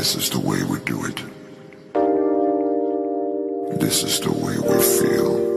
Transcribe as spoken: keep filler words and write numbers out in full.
This is the way we do it. This is the way we feel.